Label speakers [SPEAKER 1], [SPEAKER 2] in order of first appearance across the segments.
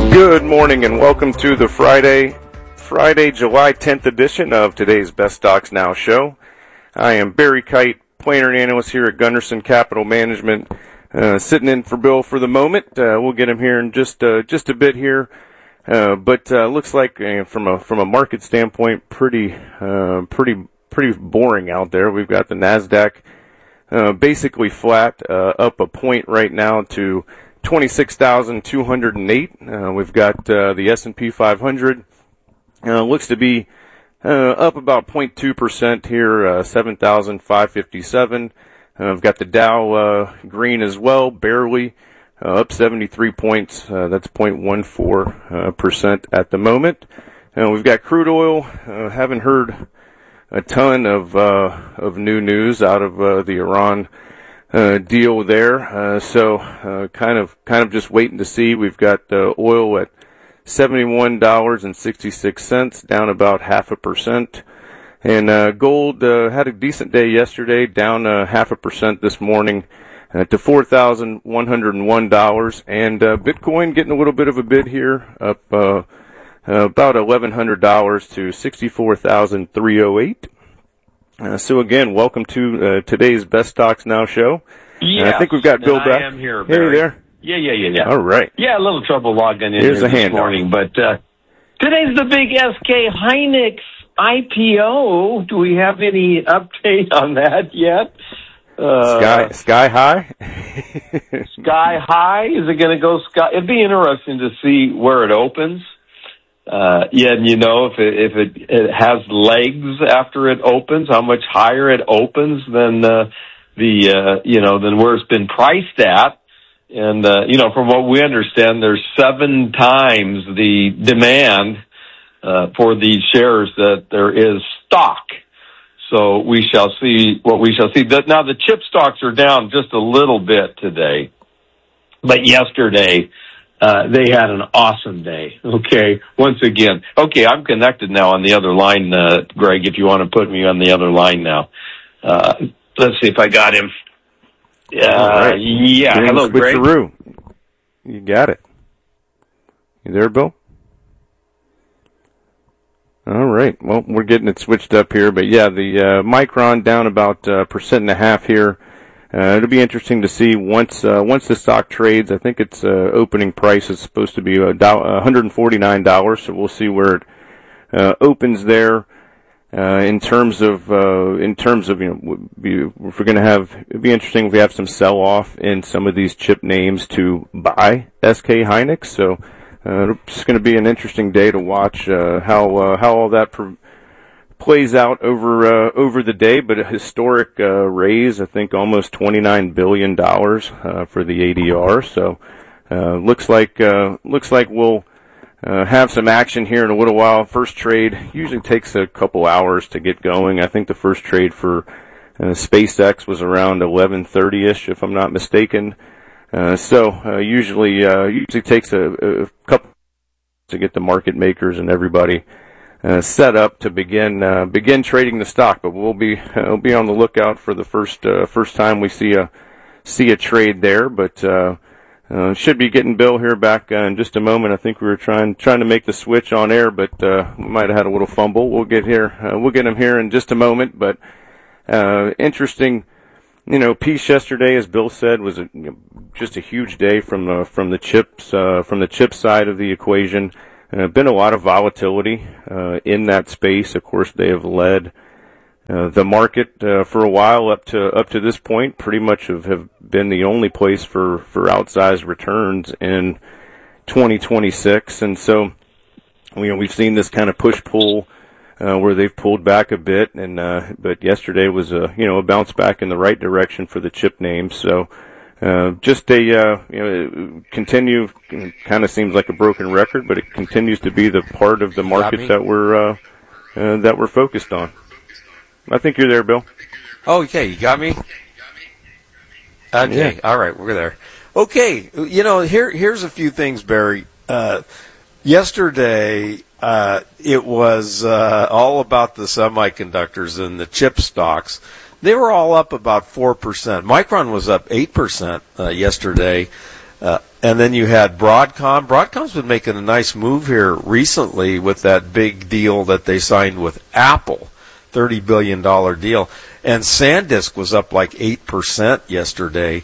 [SPEAKER 1] Good morning and welcome to the Friday, July 10th edition of today's Best Stocks Now show. I am Barry Kite, planner and analyst here at Gunderson Capital Management, sitting in for Bill for the moment. We'll get him here in just a bit here, but looks like from a market standpoint, pretty boring out there. We've got the Nasdaq basically flat, up a point right now to 26,208. We've got the S&P 500 looks to be up about 0.2% here, 7,557. We've got the Dow green as well, barely up 73 points. That's 0.14% at the moment. We've got crude oil. Haven't heard a ton of new news out of the Iran deal there. So kind of just waiting to see. We've got oil at $71.66, down about 0.5%. And gold had a decent day yesterday, down 0.5% this morning to $4,101. And Bitcoin getting a little bit of a bid here, up about $1,100 to $64,308. So again, welcome to today's Best Stocks Now show.
[SPEAKER 2] Yeah,
[SPEAKER 1] I think we've got Bill back.
[SPEAKER 2] I am here, Barry.
[SPEAKER 1] Hey there.
[SPEAKER 2] Yeah.
[SPEAKER 1] All right.
[SPEAKER 2] Yeah, a little trouble logging in
[SPEAKER 1] Here's
[SPEAKER 2] here
[SPEAKER 1] a
[SPEAKER 2] this morning, but today's the big SK Hynix IPO. Do we have any update on that yet?
[SPEAKER 1] Sky high?
[SPEAKER 2] Sky high? Is it going to go sky? It'd be interesting to see where it opens. And you know, if it has legs after it opens, how much higher it opens than than where it's been priced at. And from what we understand, there's 7 times the demand for these shares that there is stock. So we shall see what we shall see. Now the chip stocks are down just a little bit today, but yesterday they had an awesome day. Okay, once again. Okay, I'm connected now on the other line, Greg. If you want to put me on the other line now, let's see if I got him.
[SPEAKER 1] Right.
[SPEAKER 2] Yeah. Hello, Greg.
[SPEAKER 1] You got it. You there, Bill? All right. Well, we're getting it switched up here, but yeah, the Micron down about 1.5% here. It'll be interesting to see once the stock trades. I think its opening price is supposed to be $149, so we'll see where it opens there. In terms of if we're going to have, it'd be interesting if we have some sell off in some of these chip names to buy SK Hynix. So it's going to be an interesting day to watch how all that plays out over the day. But a historic raise, I think almost $29 billion for the ADR. So looks like we'll have some action here in a little while. First trade usually takes a couple hours to get going. I think the first trade for SpaceX was around 11:30ish, if I'm not mistaken. Usually takes a couple to get the market makers and everybody set up to begin trading the stock. But we'll be on the lookout for the first time we see a trade there. But should be getting Bill here back in just a moment. I think we were trying to make the switch on air, but we might have had a little fumble. We'll get him here in just a moment. But interesting, piece yesterday, as Bill said, was just a huge day from the chip side of the equation. Been a lot of volatility in that space. Of course, they have led the market for a while up to this point. Pretty much have been the only place for outsized returns in 2026, and so we've seen this kind of push pull where they've pulled back a bit, and but yesterday was a bounce back in the right direction for the chip names. So just continue. Kind of seems like a broken record, but it continues to be the part of the market that we're focused on. I think you're there, Bill.
[SPEAKER 3] Oh, okay. You got me? Okay. Yeah. All right. We're there. Okay. Here's a few things, Barry. Yesterday, it was all about the semiconductors and the chip stocks. They were all up about 4%. Micron was up 8% yesterday. And then you had Broadcom. Broadcom's been making a nice move here recently with that big deal that they signed with Apple, $30 billion deal. And SanDisk was up like 8% yesterday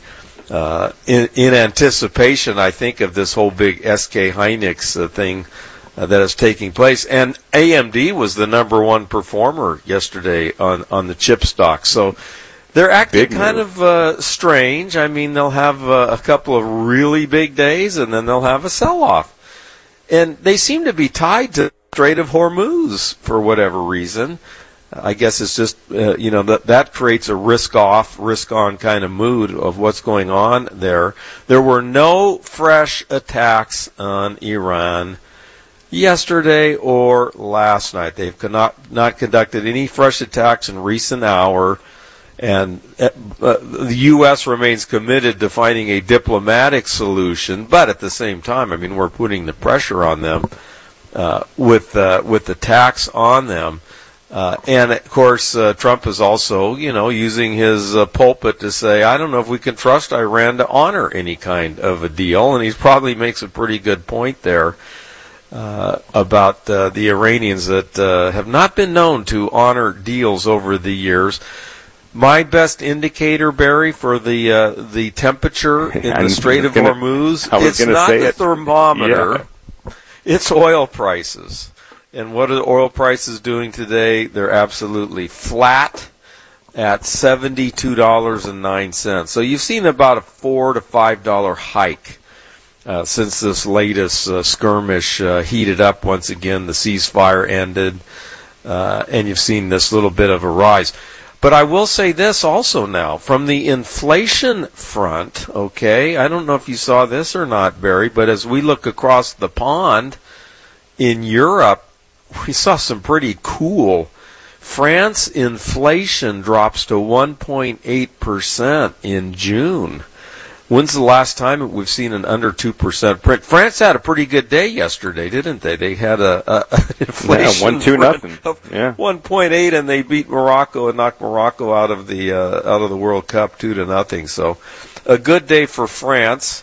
[SPEAKER 3] in anticipation, I think, of this whole big SK Hynix thing that is taking place. And AMD was the number one performer yesterday on the chip stock. So they're acting kind of strange. I mean, they'll have a couple of really big days, and then they'll have a sell-off. And they seem to be tied to the Strait of Hormuz for whatever reason. I guess it's just, that creates a risk-off, risk-on kind of mood of what's going on there. There were no fresh attacks on Iran yesterday or last night. They've not conducted any fresh attacks in recent hour. And the U.S. remains committed to finding a diplomatic solution, but at the same time, I mean, we're putting the pressure on them with the tax on them. And of course, Trump is also, using his pulpit to say, I don't know if we can trust Iran to honor any kind of a deal. And he probably makes a pretty good point there about the Iranians that have not been known to honor deals over the years. My best indicator, Barry, for the temperature in the Strait of Hormuz, it's not the thermometer, it's oil prices. And what are the oil prices doing today? They're absolutely flat at $72.09. So you've seen about a $4 to $5 hike since this latest skirmish heated up once again. The ceasefire ended, and you've seen this little bit of a rise. But I will say this also now, from the inflation front, okay, I don't know if you saw this or not, Barry, but as we look across the pond in Europe, we saw some pretty cool. France inflation drops to 1.8% in June. When's the last time we've seen an under 2% print? France had a pretty good day yesterday, didn't they? They had a inflation
[SPEAKER 1] 1-2-0.
[SPEAKER 3] of 1.8, and they beat Morocco and knocked Morocco out of the World Cup 2-0. So, a good day for France.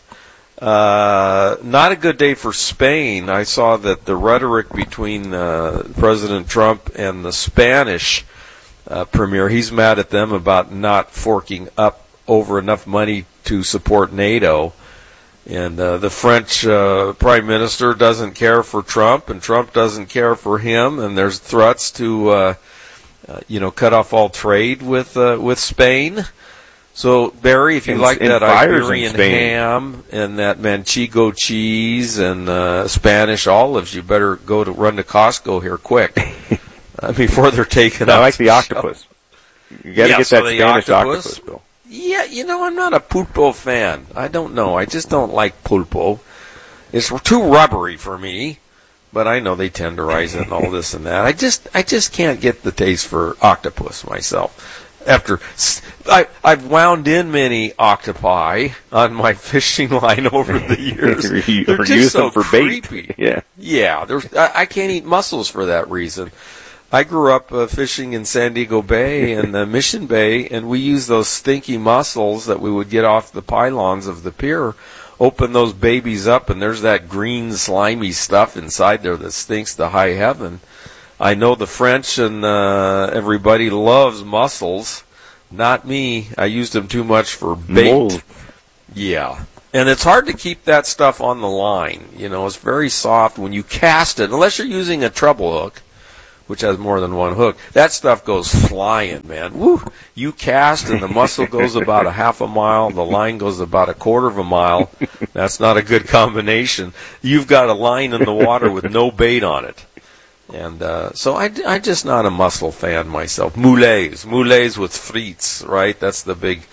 [SPEAKER 3] Not a good day for Spain. I saw that the rhetoric between President Trump and the Spanish premier, he's mad at them about not forking up over enough money to support NATO. And the French prime minister doesn't care for Trump, and Trump doesn't care for him, and there's threats to cut off all trade with Spain. So, Barry, if you like that Iberian ham and that Manchego cheese and Spanish olives, you better run to Costco here quick before they're taken out.
[SPEAKER 1] I like the octopus. You got to get that Spanish octopus, Bill.
[SPEAKER 3] Yeah, I'm not a pulpo fan. I don't know. I just don't like pulpo. It's too rubbery for me. But I know they tenderize it and all this and that. I just can't get the taste for octopus myself. I've wound in many octopi on my fishing line over the years. They're just so for creepy.
[SPEAKER 1] Bait.
[SPEAKER 3] Yeah. I can't eat mussels for that reason. I grew up fishing in San Diego Bay and Mission Bay, and we used those stinky mussels that we would get off the pylons of the pier. Open those babies up, and there's that green slimy stuff inside there that stinks to high heaven. I know the French and everybody loves mussels. Not me. I used them too much for bait.
[SPEAKER 1] Mold.
[SPEAKER 3] Yeah. And it's hard to keep that stuff on the line. It's very soft when you cast it, unless you're using a treble hook, which has more than one hook. That stuff goes flying, man. Woo! You cast and the mussel goes about a half a mile. The line goes about a quarter of a mile. That's not a good combination. You've got a line in the water with no bait on it. And so I'm just not a mussel fan myself. Moulets with frites, right? That's the big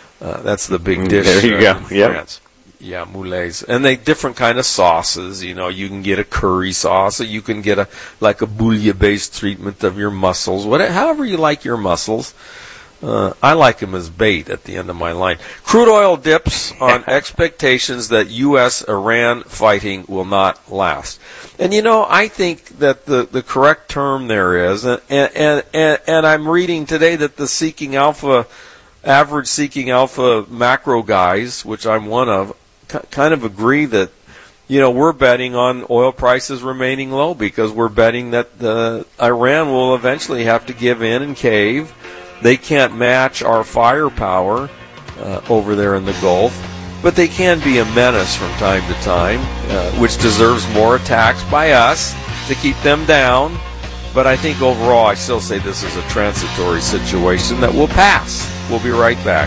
[SPEAKER 3] dish.
[SPEAKER 1] There you go.
[SPEAKER 3] In France. Yeah, moulets. And they different kind of sauces. You can get a curry sauce, or you can get a bouillon-based treatment of your mussels. However you like your mussels. I like them as bait at the end of my line. Crude oil dips on expectations that U.S.-Iran fighting will not last. And I think that the correct term there is, and I'm reading today that the average Seeking Alpha macro guys, which I'm one of, kind of agree that, we're betting on oil prices remaining low because we're betting that Iran will eventually have to give in and cave. They can't match our firepower over there in the Gulf, but they can be a menace from time to time, which deserves more attacks by us to keep them down. But I think overall, I still say this is a transitory situation that will pass. We'll be right back.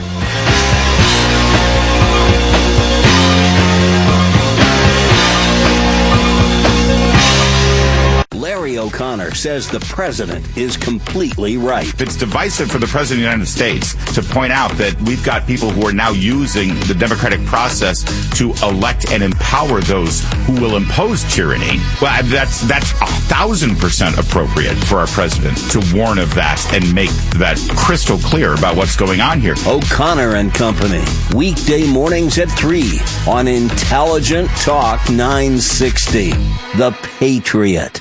[SPEAKER 4] Larry O'Connor says the president is completely right.
[SPEAKER 5] It's divisive for the president of the United States to point out that we've got people who are now using the democratic process to elect and empower those who will impose tyranny. Well, that's 1,000% appropriate for our president to warn of that and make that crystal clear about what's going on here.
[SPEAKER 4] O'Connor and Company, weekday mornings at 3 on Intelligent Talk 960. The Patriot.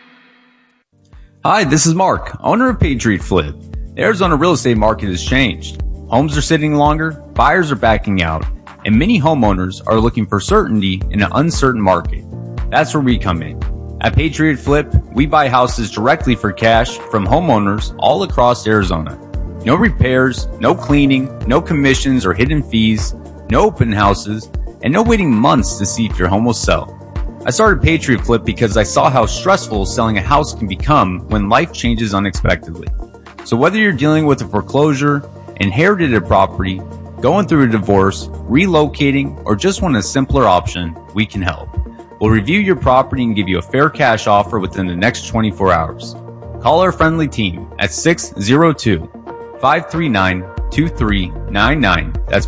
[SPEAKER 6] Hi, this is Mark, owner of Patriot Flip. The Arizona real estate market has changed. Homes are sitting longer, buyers are backing out, and many homeowners are looking for certainty in an uncertain market. That's where we come in. At Patriot Flip, we buy houses directly for cash from homeowners all across Arizona. No repairs, no cleaning, no commissions or hidden fees, no open houses, and no waiting months to see if your home will sell. I started Patriot Flip because I saw how stressful selling a house can become when life changes unexpectedly. So whether you're dealing with a foreclosure, inherited a property, going through a divorce, relocating, or just want a simpler option, we can help. We'll review your property and give you a fair cash offer within the next 24 hours. Call our friendly team at 602-539-2399. That's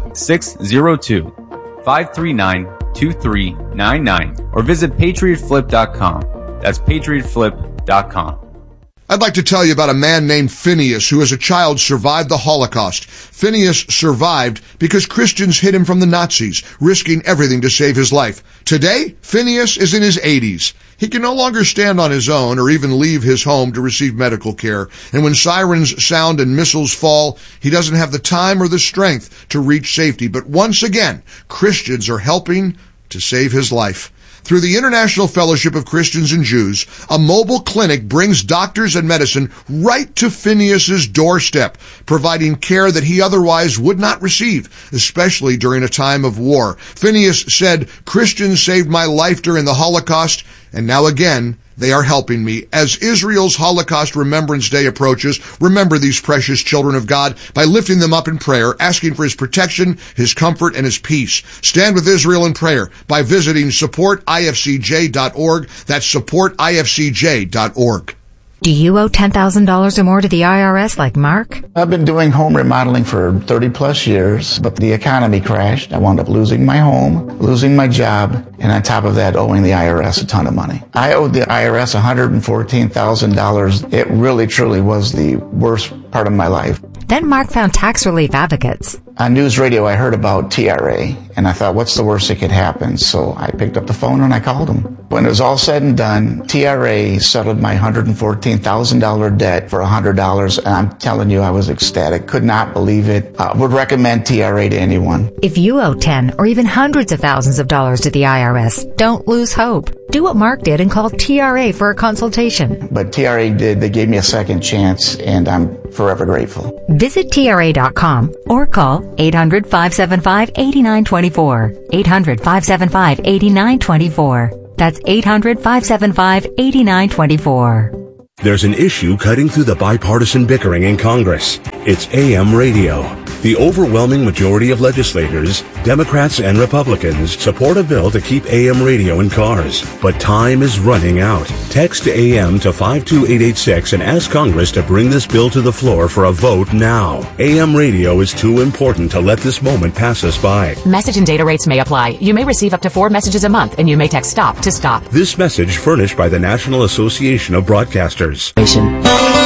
[SPEAKER 6] 602-539-2399. Or visit patriotflip.com. That's patriotflip.com.
[SPEAKER 7] I'd like to tell you about a man named Phineas who as a child survived the Holocaust. Phineas survived because Christians hid him from the Nazis, risking everything to save his life. Today, Phineas is in his 80s. He can no longer stand on his own or even leave his home to receive medical care. And when sirens sound and missiles fall, he doesn't have the time or the strength to reach safety. But once again, Christians are helping to save his life. Through the International Fellowship of Christians and Jews, a mobile clinic brings doctors and medicine right to Phineas's doorstep, providing care that he otherwise would not receive, especially during a time of war. Phineas said, "Christians saved my life during the Holocaust, and now again, they are helping me." As Israel's Holocaust Remembrance Day approaches, remember these precious children of God by lifting them up in prayer, asking for His protection, His comfort, and His peace. Stand with Israel in prayer by visiting supportifcj.org. That's supportifcj.org.
[SPEAKER 8] Do you owe $10,000 or more to the IRS like Mark?
[SPEAKER 9] I've been doing home remodeling for 30 plus years, but the economy crashed. I wound up losing my home, losing my job, and on top of that, owing the IRS a ton of money. I owed the IRS $114,000. It really, truly was the worst part of my life.
[SPEAKER 8] Then Mark found tax relief advocates.
[SPEAKER 9] On news radio, I heard about TRA, and I thought, what's the worst that could happen? So I picked up the phone and I called them. When it was all said and done, TRA settled my $114,000 debt for $100, and I'm telling you, I was ecstatic. Could not believe it. Would recommend TRA to anyone.
[SPEAKER 8] If you owe 10 or even hundreds of thousands of dollars to the IRS, don't lose hope. Do what Mark did and call TRA for a consultation.
[SPEAKER 9] But TRA did. They gave me a second chance, and I'm forever grateful.
[SPEAKER 8] Visit TRA.com or call 800-575-8924. 800-575-8924. That's 800-575-8924.
[SPEAKER 10] There's an issue cutting through the bipartisan bickering in Congress. It's AM radio. The overwhelming majority of legislators, Democrats and Republicans, support a bill to keep AM radio in cars. But time is running out. Text AM to 52886 and ask Congress to bring this bill to the floor for a vote now. AM radio is too important to let this moment pass us by.
[SPEAKER 11] Message and data rates may apply. You may receive up to 4 messages a month, and you may text STOP to stop.
[SPEAKER 10] This message furnished by the National Association of Broadcasters.